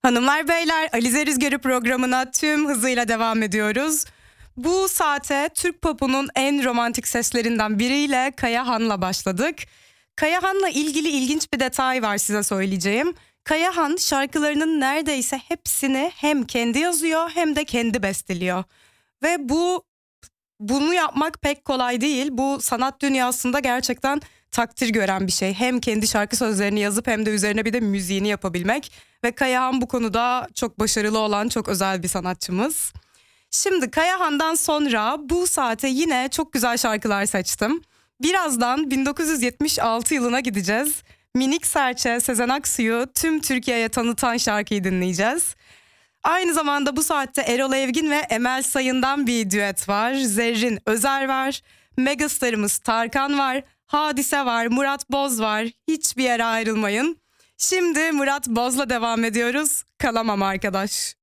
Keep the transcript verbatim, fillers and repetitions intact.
Hanımlar beyler, Alize Rüzgarı programına tüm hızıyla devam ediyoruz. Bu saate Türk popunun en romantik seslerinden biriyle Kayahan'la başladık. Kayahan'la ilgili ilginç bir detay var size söyleyeceğim. Kayahan şarkılarının neredeyse hepsini hem kendi yazıyor hem de kendi besteliyor. Ve bu bunu yapmak pek kolay değil. Bu sanat dünyasında gerçekten takdir gören bir şey. Hem kendi şarkı sözlerini yazıp hem de üzerine bir de müziğini yapabilmek. Ve Kayahan bu konuda çok başarılı olan çok özel bir sanatçımız. Şimdi Kayahan'dan sonra bu saate yine çok güzel şarkılar seçtim. Birazdan bin dokuz yüz yetmiş altı yılına gideceğiz. Minik Serçe, Sezen Aksu'yu tüm Türkiye'ye tanıtan şarkıyı dinleyeceğiz. Aynı zamanda bu saatte Erol Evgin ve Emel Sayın'dan bir düet var. Zerrin Özer var. Megastarımız Tarkan var. Hadise var. Murat Boz var. Hiçbir yere ayrılmayın. Şimdi Murat Boz'la devam ediyoruz. Kalamam arkadaş.